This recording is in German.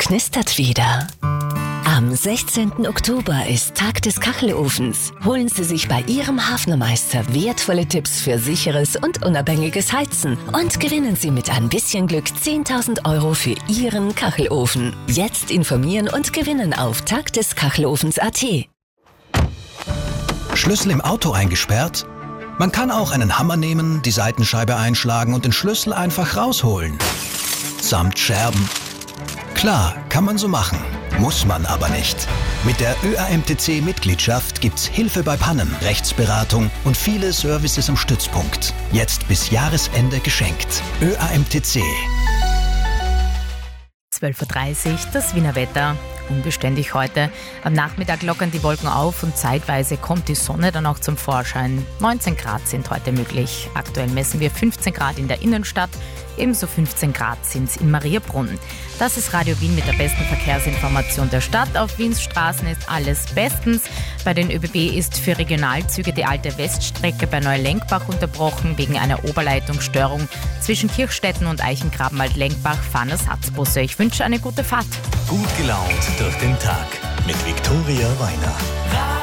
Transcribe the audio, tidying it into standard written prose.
knistert wieder. Am 16. Oktober ist Tag des Kachelofens. Holen Sie sich bei Ihrem Hafnermeister wertvolle Tipps für sicheres und unabhängiges Heizen und gewinnen Sie mit ein bisschen Glück 10.000 Euro für Ihren Kachelofen. Jetzt informieren und gewinnen auf tagdeskachelofens.at. Schlüssel im Auto eingesperrt? Man kann auch einen Hammer nehmen, die Seitenscheibe einschlagen und den Schlüssel einfach rausholen. Samt Scherben. Klar, kann man so machen. Muss man aber nicht. Mit der ÖAMTC-Mitgliedschaft gibt's Hilfe bei Pannen, Rechtsberatung und viele Services am Stützpunkt. Jetzt bis Jahresende geschenkt. ÖAMTC. 12.30 Uhr, das Wiener Wetter. Unbeständig heute. Am Nachmittag lockern die Wolken auf und zeitweise kommt die Sonne dann auch zum Vorschein. 19 Grad sind heute möglich. Aktuell messen wir 15 Grad in der Innenstadt, ebenso 15 Grad sind es in Mariabrunn. Das ist Radio Wien mit der besten Verkehrsinformation der Stadt. Auf Wiens Straßen ist alles bestens. Bei den ÖBB ist für Regionalzüge die alte Weststrecke bei Neulenkbach unterbrochen. Wegen einer Oberleitungsstörung zwischen Kirchstetten und Eichengraben-Alt-Lenkbach fahren Ersatzbusse. Ich wünsche eine gute Fahrt. Gut gelaunt durch den Tag mit Viktoria Weiner.